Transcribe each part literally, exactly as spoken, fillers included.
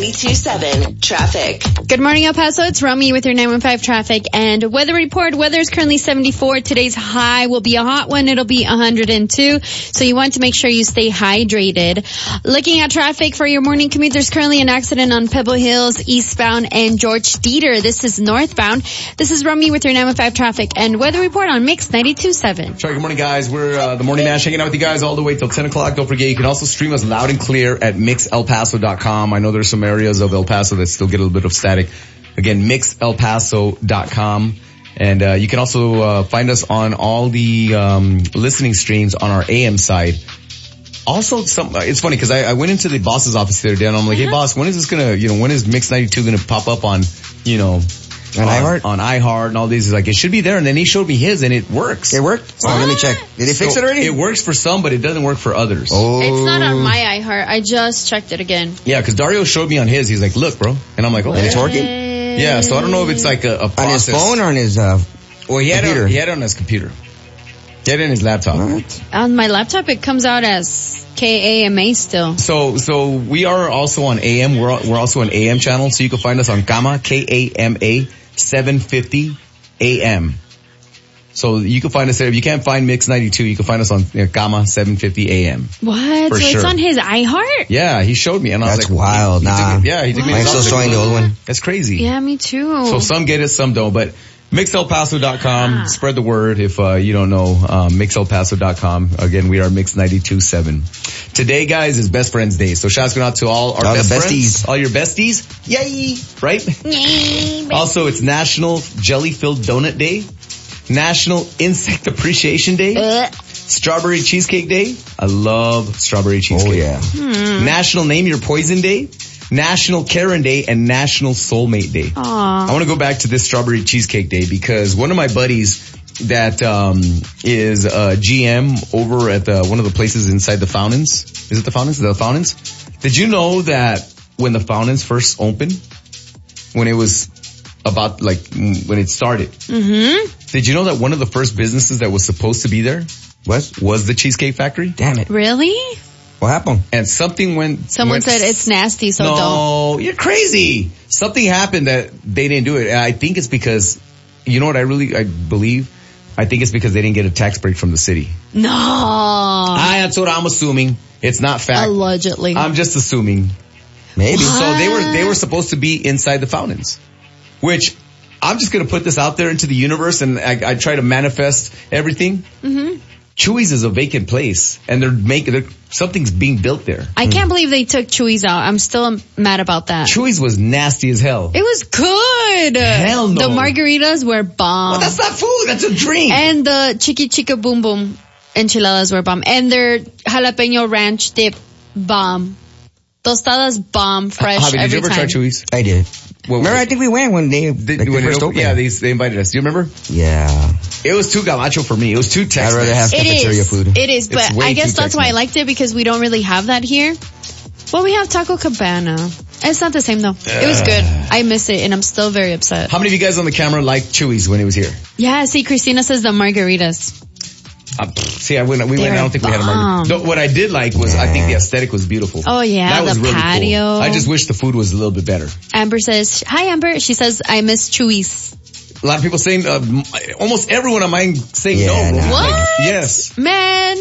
ninety-two point seven traffic. Good morning, El Paso. It's Romy with your nine one five traffic and weather report. Weather is currently seventy-four. Today's high will be a hot one. It'll be one hundred two. So you want to make sure you stay hydrated. Looking at traffic for your morning commute, there's currently an accident on Pebble Hills eastbound and George Dieter. This is northbound. This is Romy with your nine one five traffic and weather report on Mix ninety-two point seven. Sorry, good morning, guys. We're uh, the Morning Mash hanging out with you guys all the way till ten o'clock. Don't forget, you can also stream us loud and clear at mix el paso dot com. I know there's some areas of El Paso that still get a little bit of static. Again, mix el paso dot com. And uh, you can also uh, find us on all the um, listening streams on our A M side. Also, some it's funny because I, I went into the boss's office the other day and I'm like, uh-huh. Hey, boss, when is this gonna, you know, when is Mix ninety-two gonna pop up on, you know, on, on iHeart, on iHeart and all these? He's like, it should be there. And then he showed me his, and it works. It worked. So let me check. Did they fix so it already? It works for some, but it doesn't work for others. Oh, it's not on my iHeart. I just checked it again. Yeah, because Dario showed me on his. He's like, look, bro, and I'm like, oh, and it's working. Yeah, so I don't know if it's like a, a process. On his phone or on his uh, well, he had computer? It on, he had it on his computer. He had it in his laptop. What? On my laptop, it comes out as K A M A still. So, so we are also on A M. We're we're also an A M channel, so you can find us on Kama, K A M A, seven fifty A M. So you can find us there. If you can't find Mix ninety-two, you can find us on you know, Kama, seven fifty A M. What? For so sure. It's on his iHeart? Yeah, he showed me, and I was That's like, wild. He, he nah. took it, yeah, he took me. I'm still showing the old one. That's crazy. Yeah, me too. So some get it, some don't, but mix el paso dot com. Ah. Spread the word if uh, you don't know. Um, mix el paso dot com. Again, we are Mix ninety-two point seven. Today, guys, is Best Friends Day. So shouts going out to all our all best the besties. friends. All your besties. Yay! Right? Yay, Also, it's National Jelly-Filled Donut Day. National Insect Appreciation Day. Uh. Strawberry Cheesecake Day. I love strawberry cheesecake. Oh, yeah. Hmm. National Name Your Poison Day. National Karen Day and National Soulmate Day. Aww. I want to go back to this Strawberry Cheesecake Day because one of my buddies that um is uh G M over at the one of the places inside the Fountains. Is it the Fountains? The Fountains? Did you know that when the Fountains first opened, when it was about like when it started, Mm-hmm. did you know that one of the first businesses that was supposed to be there was was the Cheesecake Factory? Damn it. Really? What happened? And something went... Someone went, said it's nasty, so no, don't. No, you're crazy. Something happened that they didn't do it. And I think it's because, you know what I really, I believe? I think it's because they didn't get a tax break from the city. No. I, that's what I'm assuming. It's not fact. Allegedly. I'm just assuming. Maybe. What? So they were, they were supposed to be inside the Fountains, which I'm just going to put this out there into the universe and I, I try to manifest everything. Mm-hmm. Chewy's is a vacant place and they're making, they're, something's being built there. I can't believe they took Chewy's out. I'm still mad about that. Chewy's was nasty as hell. It was good. Hell no. The margaritas were bomb. Well, that's not food. That's a drink. And the Chiqui Chica Boom Boom enchiladas were bomb. And their jalapeno ranch dip bomb. Tostadas bomb, fresh Javi, did every you ever time. try Chewy's? I did. What, remember, what, I think we went when they, did, like, when they first it, opened. Yeah, they, they invited us. Do you remember? Yeah. It was too gamacho for me. It was too Tex-Mex. I'd rather have It cafeteria is. food. It is, but It's way I guess too that's why I Tex-Mex. liked it because we don't really have that here. Well, we have Taco Cabana. It's not the same though. It was good. I miss it and I'm still very upset. How many of you guys on the camera liked Chewy's when it was here? Yeah, see, Christina says the margaritas. Uh, see, I went, we went, I don't think we had a bomb. margarita. No, what I did like was, I think the aesthetic was beautiful. Oh yeah, that was the really patio. Cool. I just wish the food was a little bit better. Amber says, hi Amber. She says, I miss Chewy's. A lot of people saying, uh, m- almost everyone on mine saying Yeah, no. nah. What? Like, yes. Man,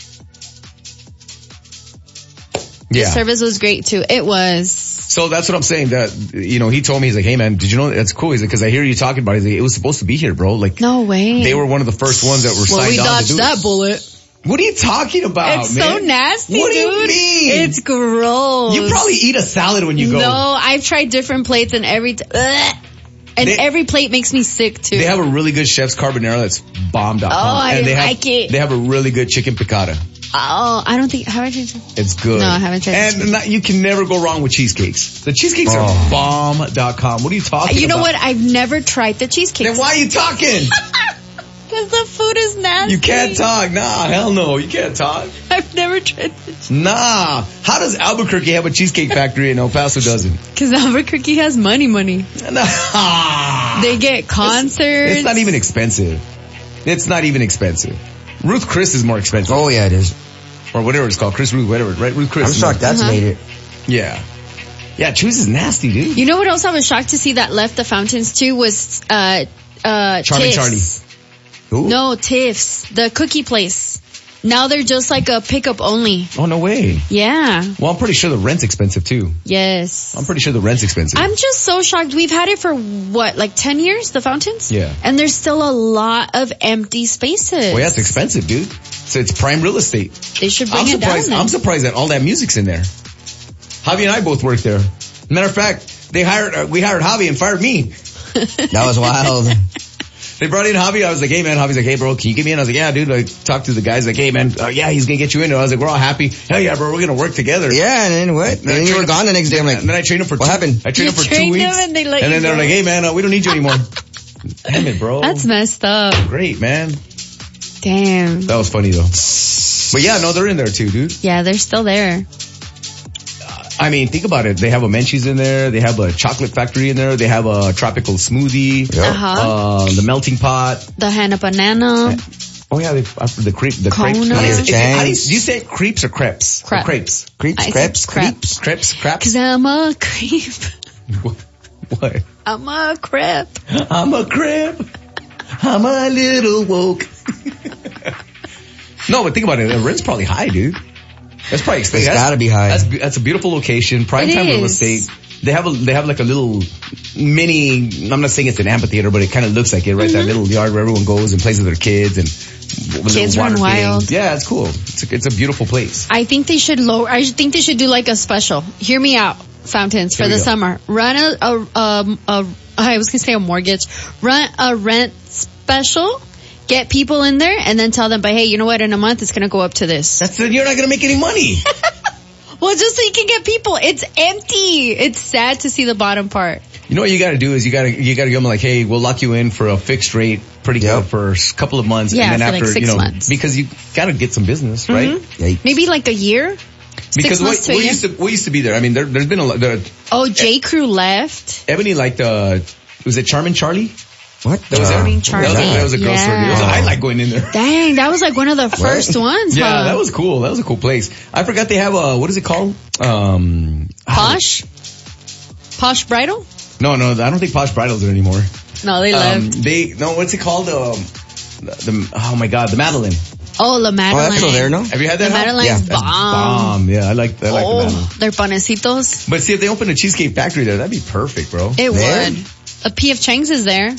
Yeah. service was great too. It was. So that's what I'm saying. That, you know, he told me, he's like, hey man, did you know that's cool? He's like, cause I hear you talking about it. He's like, it was supposed to be here, bro. Like, No way. they were one of the first ones that were well, signed we on to dodged do that it. bullet. What are you talking about, It's man? so nasty, What do dude. you mean? It's gross. You probably eat a salad when you go. No, I've tried different plates and every, t- ugh. and They- every plate makes me sick too. They have a really good chef's carbonara that's bomb dot com. Oh, I and they have, like it. They have a really good chicken piccata. Oh, I don't think, have I tried? It's good. No, I haven't tried And this. not, you can never go wrong with cheesecakes. The cheesecakes Oh. are bomb dot com. What are you talking about? You know what? I've never tried the cheesecake. Then why are you talking? Because the food is nasty. You can't talk. Nah, hell no. You can't talk. I've never tried the cheesecake. Nah. How does Albuquerque have a cheesecake factory and El Paso doesn't? Because Albuquerque has money, money. Nah. They get concerts. It's, it's not even expensive. It's not even expensive. Ruth Chris is more expensive. Oh yeah, it is. Or whatever it's called. Chris Ruth, whatever. Right? Ruth Chris. I'm shocked that's Uh-huh. made it. Yeah. Yeah, Chewy's is nasty, dude. You know what else I was shocked to see that left the fountains too was uh uh Charlie Tiff's. Ooh. No, Tiff's, the cookie place. Now they're just like a pickup only. Oh, no way. Yeah. Well, I'm pretty sure the rent's expensive too. Yes. I'm pretty sure the rent's expensive. I'm just so shocked. We've had it for what, like ten years, the fountains? Yeah. And there's still a lot of empty spaces. Well, yeah, it's expensive, dude. So it's prime real estate. They should bring I'm it down surprised. then. I'm surprised that all that music's in there. Javi and I both worked there. Matter of fact, they hired uh, we hired Javi and fired me. That was wild. They brought in Javi. I was like, hey man, Javi's like, hey bro, can you get me in? I was like, yeah, dude. I talked to the guys like, hey man, uh, yeah, he's gonna get you in. I was like, we're all happy. Hell yeah, bro, we're gonna work together. Yeah, and then what? And I then you trained were him- gone the next day. I'm like, And then I trained him for what two, happened? I trained You him for two trained him weeks. and they let and you then they're go. like, hey man, uh, we don't need you anymore. Damn it, bro. That's messed up. great, man. Damn. That was funny though. But yeah, no, they're in there too, dude. Yeah, they're still there. I mean, think about it. They have a Menchie's in there. They have a chocolate factory in there. They have a tropical smoothie. Yep. Uh-huh. Uh, the melting pot. The Hannah Banana. Oh yeah, they, after the crepe, the Kona. crepes. How do you, Yes, is it- how do you, Chang's. do you say crepes or crepes? Crep. Or crepes. creeps, I said crepes, crep. creeps. Crepes, crepes. Cause I'm a creep. What? I'm a crep. I'm a crep. I'm a little woke. No, but think about it. The rent's probably high, dude. That's probably expensive. It's That's- gotta be high. That's that's a beautiful location. Prime It time real is. estate. They have a they have like a little mini. I'm not saying it's an amphitheater, but it kind of looks like it, right? That little yard where everyone goes and plays with their kids and with Kids little run water thing. wild. Yeah, it's cool. It's a, it's a beautiful place. I think they should lower, I think they should do like a special. Hear me out, fountains, for Here we the go. summer. Run a, a, um, a, I was gonna say a mortgage. Run a rent special. Get people in there and then tell them, but hey, you know what? In a month, it's gonna go up to this. That's you're not gonna make any money. Well, just so you can get people. It's empty. It's sad to see the bottom part. You know what you got to do is you got to you got to give them like, hey, we'll lock you in for a fixed rate, pretty Yep. good for a couple of months, Yeah, and then for like after six you know months. because you got to get some business, right? Yikes. Maybe like a year? Because Six months what, to a what year? used to what used to be there? I mean, there, there's been a lot. There, Oh, J. Crew left. Ebony liked uh, was it Charmin Charlie? What? That was, Uh, Charming that was, Charlie. that was a girl Yeah. story. It was, I like going in there. Dang, that was like one of the first ones, Yeah, huh? that was cool. That was a cool place. I forgot they have a what is it called? Um, Posh? Posh Bridal? No, no, I don't think Posh Bridal's there anymore. No, they Um, left. they no, what's it called? Um, the, the oh my god, the Madeline. Oh, La Oh, Madeline. that's still there, no? Have you had that? The now? Madeline's Yeah, That's bomb. bomb. Yeah, I like I like the Madeline. Oh, their panecitos. But see, if they open a cheesecake factory there, that'd be perfect, bro. It There? would. A P F Chang's is there.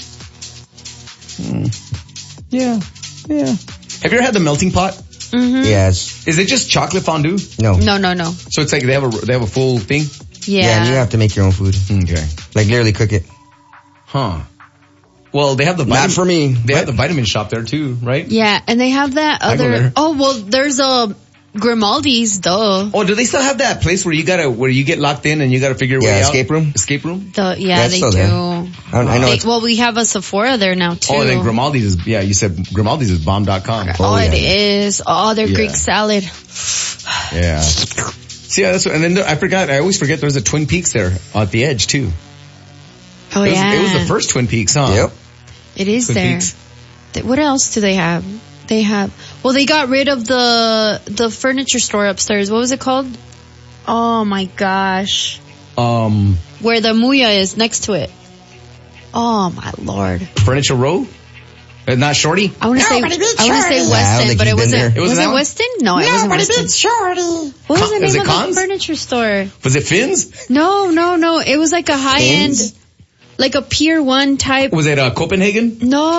Yeah, yeah. Have you ever had the melting pot? Mm-hmm. Yes. Is it just chocolate fondue? No. No, no, no. So it's like they have a they have a full thing. Yeah. Yeah, and you have to make your own food. Okay. Like literally cook it. Huh. Well, they have the Not vitamin, for me. They have the vitamin shop there too, right? Yeah, and they have that I go there. other. Oh, well, there's a Grimaldi's, duh. Oh, do they still have that place where you gotta where you get locked in and you gotta figure your Yeah, way out? escape room? Escape room. The, yeah, That's they still do. there. I, I know They- it's well, we have a Sephora there now too. Oh, then Grimaldi's is yeah. You said Grimaldi's is bomb dot com. Oh, Oh, it yeah. is. Oh, their Yeah. Greek salad. Yeah. See, yeah, that's what, and then there, I forgot. I always forget there's a Twin Peaks there at the edge too. Oh, It was, yeah. it was the first Twin Peaks, huh? Yep. It is Twin there. Peaks. Th- What else do they have? They have, well, they got rid of the, the furniture store upstairs. What was it called? Oh my gosh. Um, Where the Muya is next to it. Oh my lord. Furniture Row. Uh, not Shorty. I want to say, I want to say Yeah, I don't Weston, think but he's it been wasn't, there. It was wasn't it that one? Weston? No, it wasn't Weston. Shorty. What was the Con- is name it of Cons? the furniture store? Was it Finn's? No, no, no. It was like a high end, Fins? like a Pier one type. Was it uh, Copenhagen?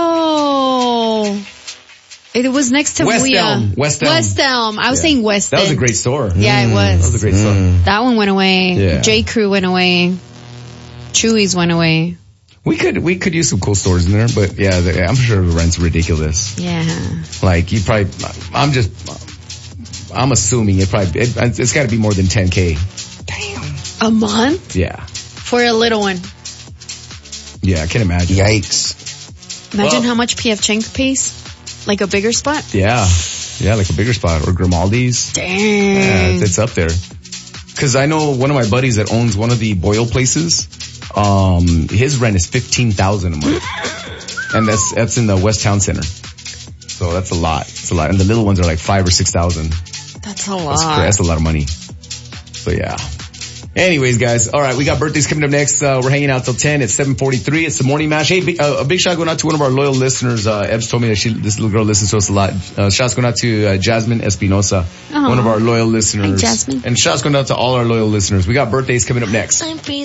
No. It was next to West Muya. Elm, West Elm. West Elm. I was Yeah. saying Weston. That was a great store. Yeah, it was. That was a great store. That one went away. Yeah. J. Crew went away. Chewy's went away. We could we could use some cool stores in there, but yeah, the, I'm sure the rent's ridiculous. Yeah. Like you probably, I'm just, I'm assuming it probably it, it's got to be more than ten k. A month Yeah, for a little one. yeah, I can imagine. Yikes. Imagine Well- how much P F Chang's pays. Like a bigger spot. Yeah, yeah, like a bigger spot or Grimaldi's. Yeah, Dang. it's, it's up there. Cause I know one of my buddies that owns one of the boil places. Um, his rent is fifteen thousand a month, and that's that's in the West Town Center. So that's a lot. It's a lot, and the little ones are like five or six thousand. That's a That's, lot. cra- that's a lot of money. So yeah. Anyways, guys, all right, we got birthdays coming up next. Uh, we're hanging out till ten. It's seven forty-three. It's the morning mash. Hey, big, uh, a big shout going out to one of our loyal listeners. Uh, Ebbs told me that she, this little girl listens to us a lot. Uh, shouts going out to uh, Jasmine Espinosa, Aww. one of our loyal listeners. Hi, Jasmine. And shouts going out to all our loyal listeners. We got birthdays coming up next.